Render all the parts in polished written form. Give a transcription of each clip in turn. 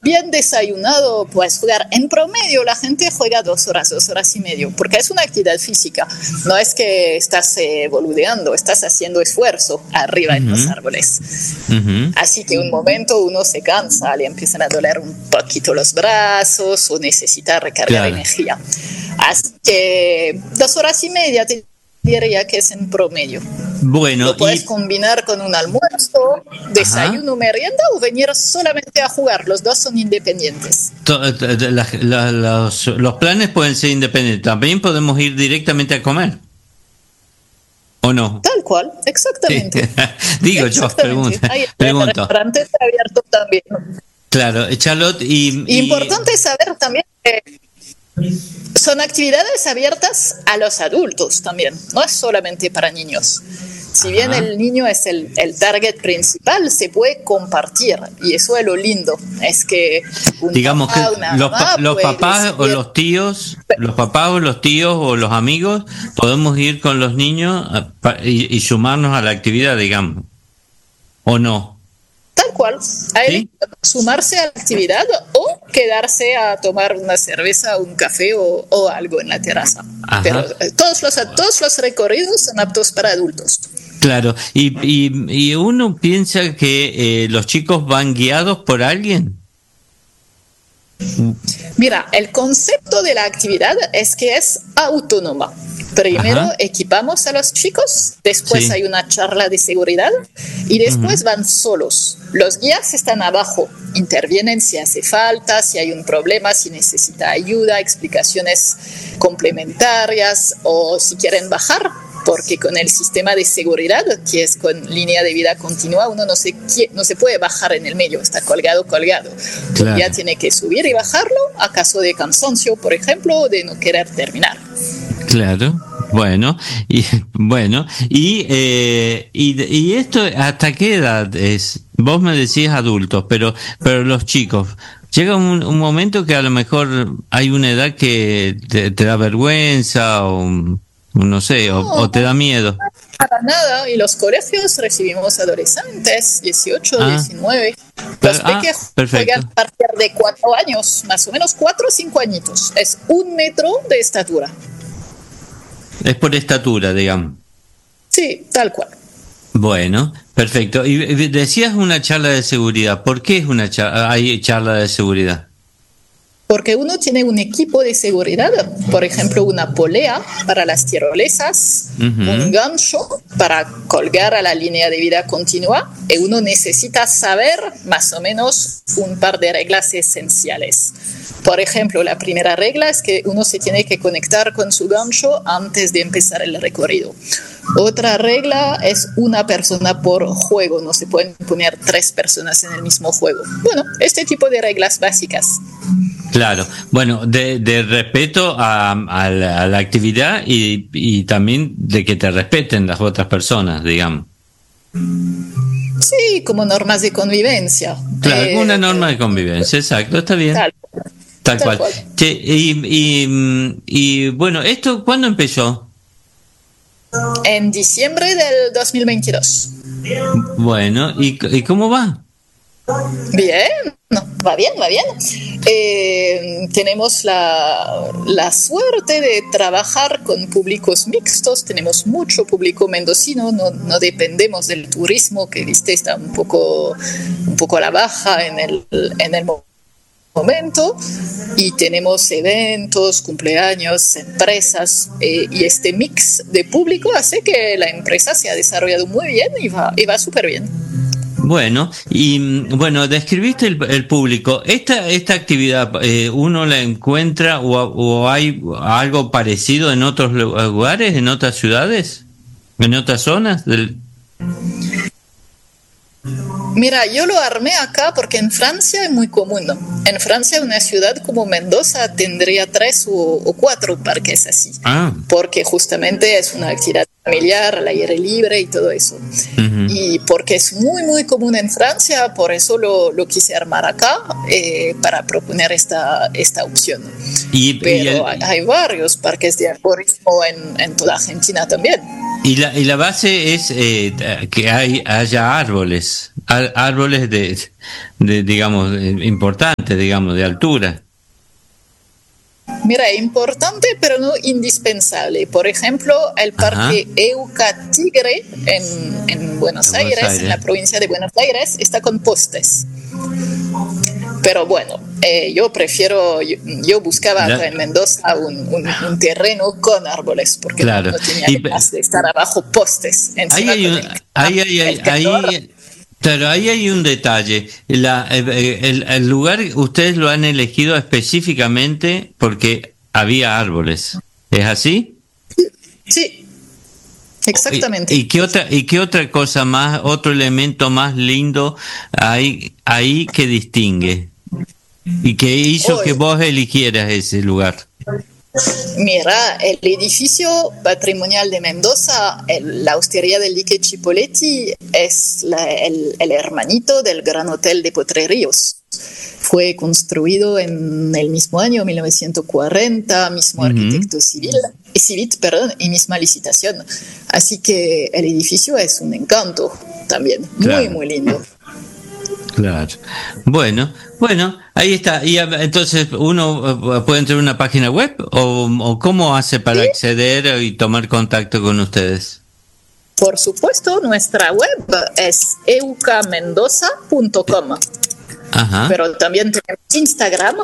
bien desayunado, puedes jugar. En promedio la gente juega 2 horas y media, porque es una actividad física. No es que estás boludeando, estás haciendo esfuerzo arriba en los árboles. Así que un momento uno se cansa, le empiezan a doler un poquito los brazos o necesita recargar energía. Así que 2 horas y media te diría que es en promedio. Bueno, lo puedes combinar con un almuerzo, desayuno, merienda o venir solamente a jugar. Los dos son independientes. Los planes pueden ser independientes. También podemos ir directamente a comer. ¿O no? Tal cual, exactamente. Digo exactamente. Yo, pregunto. El restaurante está abierto también. Claro, Charlotte. Importante saber también que son actividades abiertas a los adultos también, no es solamente para niños. Si bien el niño es el target principal, se puede compartir, y eso es lo lindo. Es que digamos que los papás o los tíos, o los amigos, podemos ir con los niños y sumarnos a la actividad, digamos, ¿o no? Tal cual, hay sumarse a la actividad o quedarse a tomar una cerveza, un café o algo en la terraza. Pero todos los recorridos son aptos para adultos. Claro, y uno piensa que los chicos van guiados por alguien. Mira, el concepto de la actividad es que es autónoma. Primero equipamos a los chicos, después hay una charla de seguridad y después van solos. Los guías están abajo, intervienen si hace falta, si hay un problema, si necesita ayuda, explicaciones complementarias o si quieren bajar. Porque con el sistema de seguridad, que es con línea de vida continua, uno no se puede bajar en el medio, está colgado. Claro. Ya tiene que subir y bajarlo a caso de cansancio, por ejemplo, o de no querer terminar. Claro, bueno, y esto, ¿hasta qué edad es? Vos me decís adultos, pero los chicos, llega un momento que a lo mejor hay una edad que te da vergüenza o no sé, o te da miedo. Para nada, y los colegios recibimos adolescentes, 18, 19. Los pequeños juegan a partir de 4 años, más o menos 4 o 5 añitos. Es 1 metro de estatura. Es por estatura, digamos. Sí, tal cual. Bueno, perfecto. Y decías una charla de seguridad. ¿Por qué es hay charla de seguridad? Porque uno tiene un equipo de seguridad, por ejemplo, una polea para las tirolesas, un gancho para colgar a la línea de vida continua, y uno necesita saber más o menos un par de reglas esenciales. Por ejemplo, la primera regla es que uno se tiene que conectar con su gancho antes de empezar el recorrido. Otra regla es una persona por juego, no se pueden poner 3 personas en el mismo juego. Bueno, este tipo de reglas básicas. Claro, bueno, de respeto a la actividad y también de que te respeten las otras personas, digamos. Sí, como normas de convivencia. Claro, una norma de convivencia, exacto, está bien. Tal cual. Che, y bueno, ¿esto cuándo empezó? En diciembre del 2022. Bueno, ¿y cómo va? Bien, va bien. Tenemos la suerte de trabajar con públicos mixtos, tenemos mucho público mendocino, no dependemos del turismo, que viste está un poco a la baja en el momento, y tenemos eventos, cumpleaños, empresas, y este mix de público hace que la empresa se ha desarrollado muy bien y va súper bien. Bueno, y bueno, describiste el público. Esta actividad, ¿uno la encuentra o hay algo parecido en otros lugares, en otras ciudades, en otras zonas del... Mira, yo lo armé acá porque en Francia es muy común, ¿no? En Francia una ciudad como Mendoza tendría 3 o 4 parques así, porque justamente es una actividad familiar, al aire libre y todo eso. Y porque es muy, muy común en Francia, por eso lo quise armar acá, para proponer esta opción. Pero hay varios parques de arborismo en toda Argentina también. Y la base es que haya árboles, árboles de digamos, importantes, digamos, de altura. Mira, importante pero no indispensable. Por ejemplo, el Parque Euca Tigre en Buenos Aires, en la provincia de Buenos Aires, está con postes. Pero bueno, yo buscaba acá en Mendoza un terreno con árboles, porque no tenía ganas de estar abajo postes. Claro, ahí hay un detalle. El lugar ustedes lo han elegido específicamente porque había árboles. ¿Es así? Sí, exactamente. ¿Y qué otra cosa más, otro elemento más lindo hay ahí que distingue? ¿Y que hizo que vos eligieras ese lugar? Mira, el edificio patrimonial de Mendoza, la hostería del dique Chipoleti, es el hermanito del Gran Hotel de Potreríos. Fue construido en el mismo año, 1940, mismo arquitecto civil, y misma licitación. Así que el edificio es un encanto también, muy, muy lindo. Claro. Bueno, ahí está. Y entonces uno puede entrar a una página web o ¿cómo hace para acceder y tomar contacto con ustedes? Por supuesto, nuestra web es eucamendoza.com. Pero también tenemos Instagram,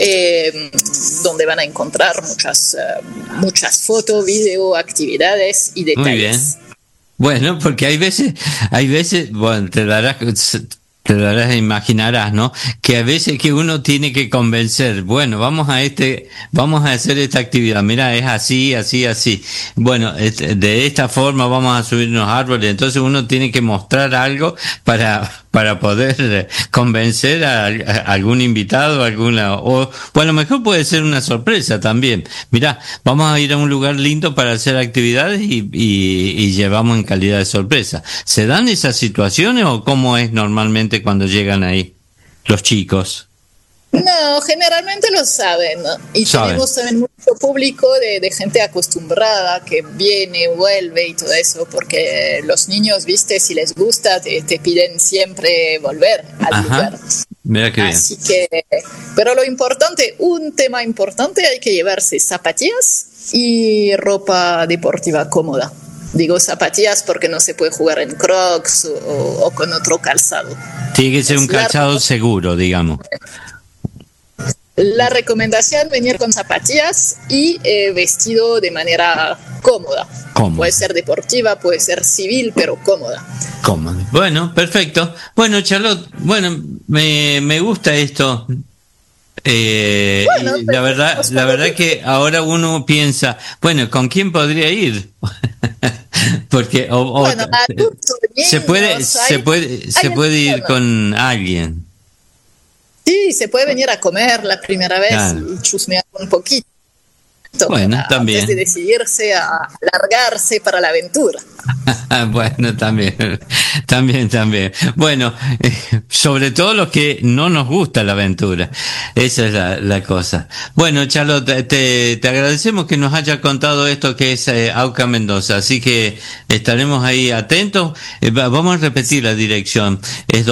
donde van a encontrar muchas fotos, video, actividades y detalles. Muy bien. Bueno, porque hay veces, bueno, te darás, imaginarás, ¿no? Que a veces que uno tiene que convencer, bueno, vamos a hacer esta actividad, mira, es así. Bueno, de esta forma vamos a subir unos árboles, entonces uno tiene que mostrar algo para poder convencer a algún invitado, o a lo mejor puede ser una sorpresa también. Mirá, vamos a ir a un lugar lindo para hacer actividades y llevamos en calidad de sorpresa. ¿Se dan esas situaciones o cómo es normalmente cuando llegan ahí los chicos? No, generalmente lo saben, ¿no? Y tenemos también mucho público de gente acostumbrada que viene, vuelve y todo eso, porque los niños, viste, si les gusta, te piden siempre volver al lugar. Mira qué bien. Así que, pero lo importante, un tema importante, hay que llevarse zapatillas y ropa deportiva cómoda. Digo zapatillas porque no se puede jugar en Crocs o con otro calzado. Tiene que ser un calzado seguro, digamos. La recomendación, venir con zapatillas y vestido de manera cómoda. Puede ser deportiva, puede ser civil, pero cómoda. Cómoda. Bueno, perfecto. Bueno, Charlotte, me gusta esto. La verdad que ahora uno piensa, bueno, ¿con quién podría ir? Porque se puede ir con alguien. Sí, se puede venir a comer la primera vez y chusmear un poquito. Bueno, también. Antes de decidirse a largarse para la aventura. Bueno, también. Bueno, sobre todo los que no nos gusta la aventura. Esa es la cosa. Bueno, Charlotte, te agradecemos que nos haya contado esto que es Auca Mendoza. Así que estaremos ahí atentos. Vamos a repetir la dirección. Es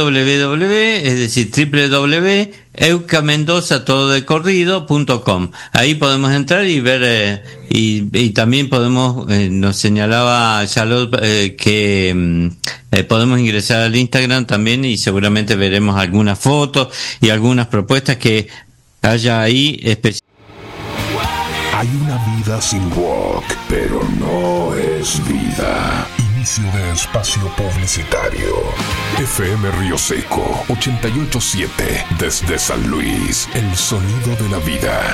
www.eucamendoza.com. Ahí podemos entrar y ver, y también podemos, nos señalaba Charlotte que podemos ingresar al Instagram también y seguramente veremos algunas fotos y algunas propuestas que haya ahí especiales. Hay una vida sin rock, pero no es vida. Inicio de espacio publicitario. FM Río Seco 88.7 desde San Luis, el sonido de la vida.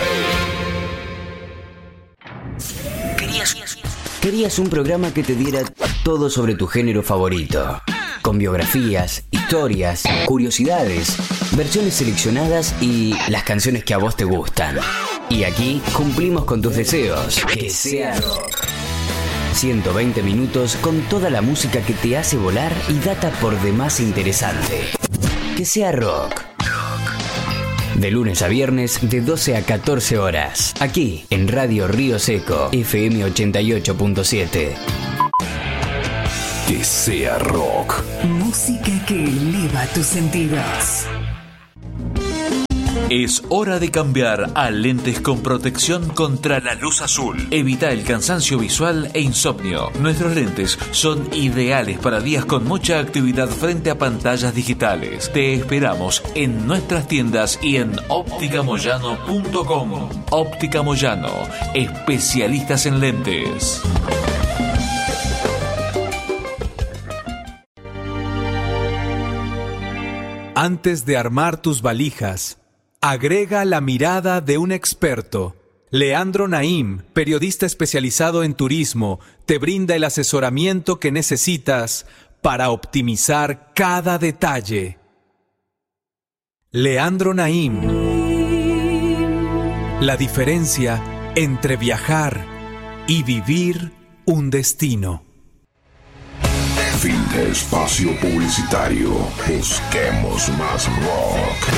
Querías un programa que te diera todo sobre tu género favorito, con biografías, historias, curiosidades, versiones seleccionadas y las canciones que a vos te gustan. Y aquí cumplimos con tus deseos. Que sea rock. 120 minutos con toda la música que te hace volar y data por demás interesante. Que sea rock. De lunes a viernes de 12 a 14 horas. Aquí en Radio Río Seco, FM 88.7. que sea rock. Música que eleva tus sentidos. Es hora de cambiar a lentes con protección contra la luz azul. Evita el cansancio visual e insomnio. Nuestros lentes son ideales para días con mucha actividad frente a pantallas digitales. Te esperamos en nuestras tiendas y en opticamoyano.com. Óptica Moyano, especialistas en lentes. Antes de armar tus valijas, agrega la mirada de un experto. Leandro Naim, periodista especializado en turismo, te brinda el asesoramiento que necesitas para optimizar cada detalle. Leandro Naim. La diferencia entre viajar y vivir un destino. Fin de espacio publicitario. Busquemos más rock.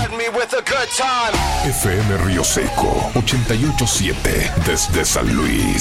FM Río Seco 88.7 desde San Luis.